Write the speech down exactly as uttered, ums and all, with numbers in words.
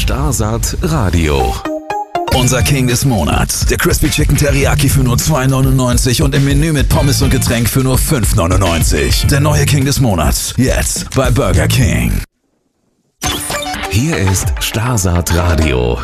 Starsaat Radio. Unser King des Monats. Der Crispy Chicken Teriyaki für nur zwei neunundneunzig und im Menü mit Pommes und Getränk für nur fünf neunundneunzig. Der neue King des Monats. Jetzt bei Burger King. Hier ist Starsaat Radio.